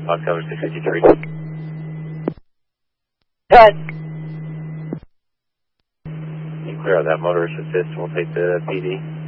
Fox Tower 653. Good. You clear out that motorist assist, we'll take the PD.